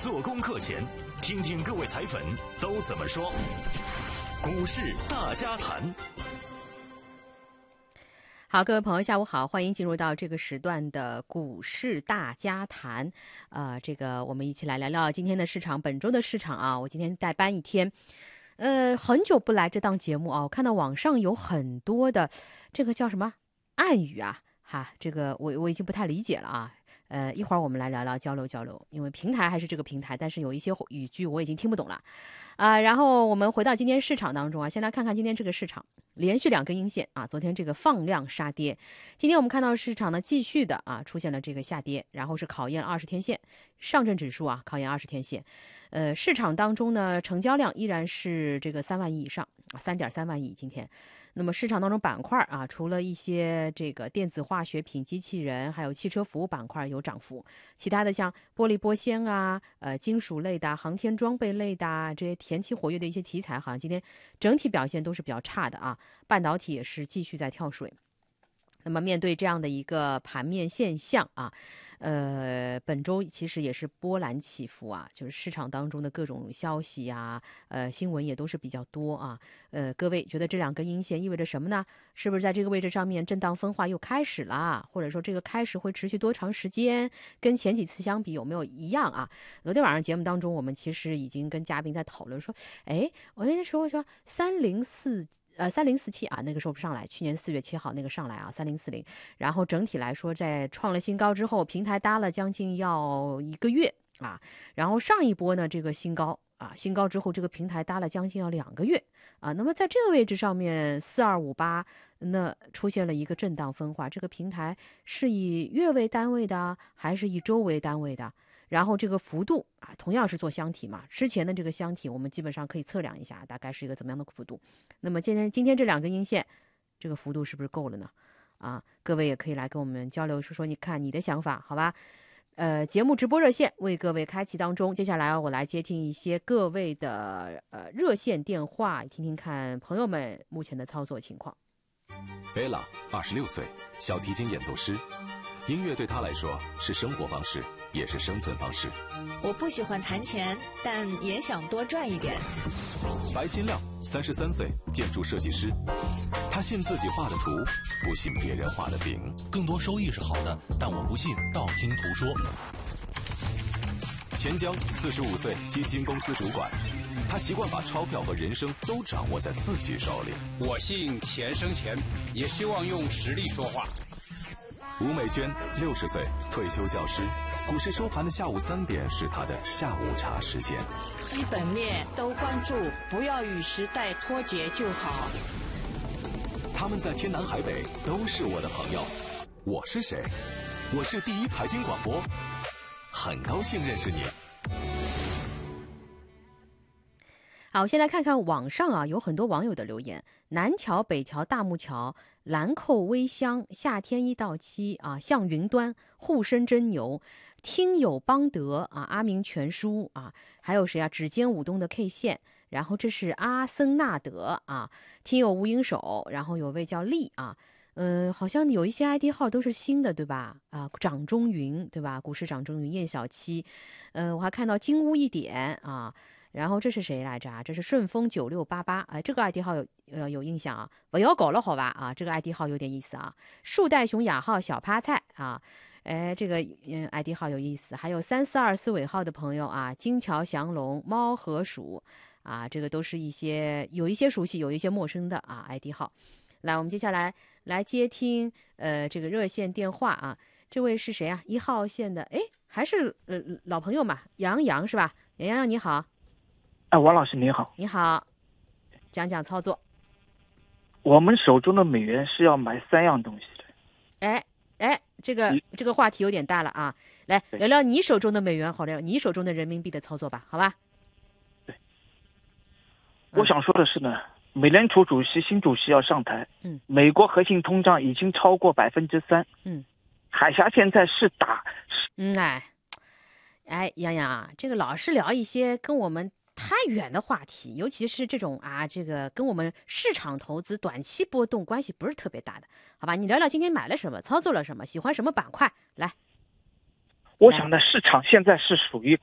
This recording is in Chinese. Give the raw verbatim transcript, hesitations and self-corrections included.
做功课前，听听各位彩粉都怎么说。股市大家谈。 好，各位朋友，下午好，欢迎进入到这个时段的股市大家谈。呃，这个我们一起来聊聊今天的市场，本周的市场啊。我今天代班一天，呃，很久不来这档节目啊。我看到网上有很多的这个叫什么暗语啊，哈，这个我我已经不太理解了啊。呃，一会儿我们来聊聊交流交流，因为平台还是这个平台，但是有一些语句我已经听不懂了啊、呃。然后我们回到今天市场当中啊，先来看看今天这个市场连续两根阴线啊，昨天这个放量杀跌，今天我们看到市场呢继续的啊出现了这个下跌，然后是考验二十天线，上证指数啊考验二十天线，呃，市场当中呢成交量依然是这个三万亿以上啊，三点三万亿今天。那么市场当中板块啊，除了一些这个电子化学品、机器人，还有汽车服务板块有涨幅，其他的像玻璃玻纤啊、呃金属类的、航天装备类的这些前期活跃的一些题材，好像今天整体表现都是比较差的啊。半导体也是继续在跳水。那么面对这样的一个盘面现象啊，呃，本周其实也是波澜起伏啊，就是市场当中的各种消息啊，呃，新闻也都是比较多啊。呃，各位觉得这两根阴线意味着什么呢？是不是在这个位置上面震荡分化又开始了？或者说这个开始会持续多长时间？跟前几次相比有没有一样啊？昨天晚上节目当中，我们其实已经跟嘉宾在讨论说，哎，我那时候说三零四。呃，三零四七啊，那个时候上来，去年四月七号那个上来啊，三零四零，然后整体来说，在创了新高之后，平台搭了将近要一个月啊，然后上一波呢，这个新高啊，新高之后，这个平台搭了将近要两个月啊，那么在这个位置上面，四二五八那出现了一个震荡分化，这个平台是以月为单位的，还是以周为单位的？然后这个幅度啊，同样是做箱体嘛，之前的这个箱体我们基本上可以测量一下，大概是一个怎么样的幅度。那么今天今天这两根阴线，这个幅度是不是够了呢？啊，各位也可以来跟我们交流说说，你看你的想法，好吧？呃，节目直播热线为各位开启当中，接下来我来接听一些各位的呃热线电话，听听看朋友们目前的操作情况。 贝拉，二十六岁，小提琴演奏师，音乐对他来说是生活方式。也是生存方式。 我不喜欢弹钱，但也想多赚一点。 白新亮，三十三岁，建筑设计师。他信自己画的图，不信别人画的饼。 更多收益是好的，但我不信道听途说。 钱江，四十五岁，基金公司主管。他习惯把钞票和人生都掌握在自己手里。 我信钱生钱，也希望用实力说话。 吴美娟，六十岁，退休教师。股市收盘的下午三点是他的下午茶时间。 基本面都关注，不要与时代脱节就好。 他们在天南海北都是我的朋友。我是谁？我是第一财经广播，很高兴认识你。 好，先来看看网上啊，有很多网友的留言：南桥、北桥、大木桥、兰蔻、微香、夏天一到期啊，向云端、沪深真牛、听友邦德啊，阿明全书啊，还有谁啊？指尖舞动的 K 线，然后这是阿森纳德啊，听友无影手，然后有位叫丽啊，嗯、呃，好像有一些 I D 号都是新的，对吧？啊，掌中云，对吧？股市掌中云，燕小七，呃，我还看到金屋一点啊。然后这是谁来着啊？这是顺丰九六八八，哎，这个 I D 号有呃有印象啊，不要搞了好吧啊，这个 I D 号有点意思啊。树袋熊雅号小趴菜啊，哎，这个嗯 I D 号有意思。还有三四二四尾号的朋友啊，金桥祥龙猫和鼠啊，这个都是一些有一些熟悉，有一些陌生的啊 I D 号。来，我们接下来来接听呃这个热线电话啊，这位是谁啊？一号线的，哎，还是呃老朋友嘛，杨洋是吧？杨洋你好。 哎，王老师您好。 你好，讲讲操作。 我们手中的美元是要买三样东西的。 哎哎，这个这个话题有点大了啊！来聊聊你手中的美元，好聊你手中的人民币的操作吧，好吧？ 对。我想说的是呢，美联储主席新主席要上台， 嗯， 美国核心通胀已经超过百分之三， 嗯， 海峡现在是打， 嗯哎，哎杨洋啊，这个老是聊一些跟我们太远的话题，尤其是这种啊，这个跟我们市场投资短期波动关系不是特别大的，好吧？你聊聊今天买了什么，操作了什么，喜欢什么板块？来， 我想呢，市场现在是属于